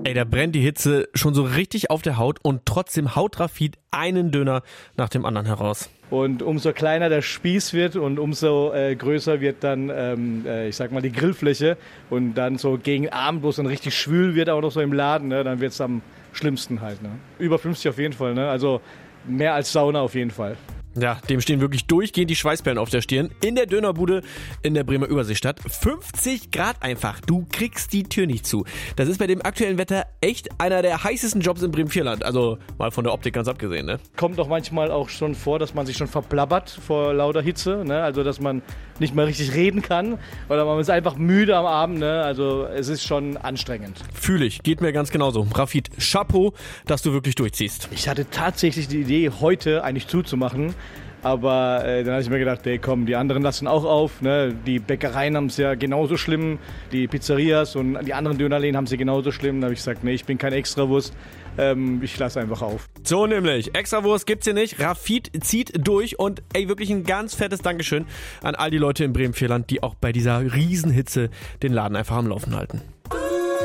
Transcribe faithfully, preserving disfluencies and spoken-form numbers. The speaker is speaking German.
Ey, da brennt die Hitze schon so richtig auf der Haut und trotzdem haut Rafid einen Döner nach dem anderen heraus. Und umso kleiner der Spieß wird und umso äh, größer wird dann, ähm, äh, ich sag mal, die Grillfläche. Und dann so gegen Abend, wo es dann richtig schwül wird, auch noch so im Laden, ne? Dann wird es am schlimmsten halt. Ne? Über fünfzig auf jeden Fall, ne? Also mehr als Sauna auf jeden Fall. Ja, dem stehen wirklich durchgehend die Schweißperlen auf der Stirn. In der Dönerbude in der Bremer Überseestadt. fünfzig Grad einfach. Du kriegst die Tür nicht zu. Das ist bei dem aktuellen Wetter echt einer der heißesten Jobs im Bremen-Vierland. Also mal von der Optik ganz abgesehen, ne? Kommt doch manchmal auch schon vor, dass man sich schon verplappert vor lauter Hitze. Ne? Also dass man nicht mal richtig reden kann. Oder man ist einfach müde am Abend. Ne? Also es ist schon anstrengend. Fühl ich. Geht mir ganz genauso. Rafid, Chapeau, dass du wirklich durchziehst. Ich hatte tatsächlich die Idee, heute eigentlich zuzumachen. Aber äh, dann habe ich mir gedacht, ey, komm, die anderen lassen auch auf. Ne? Die Bäckereien haben es ja genauso schlimm. Die Pizzerias und die anderen Dönerläden haben es ja genauso schlimm. Da habe ich gesagt, nee, ich bin kein Extrawurst. Ähm, ich lasse einfach auf. So nämlich. Extrawurst gibt's hier nicht. Rafid zieht durch. Und ey, wirklich ein ganz fettes Dankeschön an all die Leute im Bremen-Vierland, die auch bei dieser Riesenhitze den Laden einfach am Laufen halten.